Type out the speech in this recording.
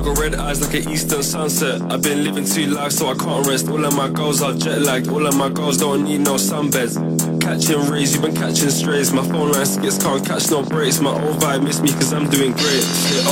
got red eyes like an eastern sunset. I've been living two lives so I can't rest. All of my goals are jet lagged. All of my goals don't need no sunbeds. Catching rays, you've been catching strays. My phone line skips, can't catch no breaks. My old vibe miss me cause I'm doing great. Shit,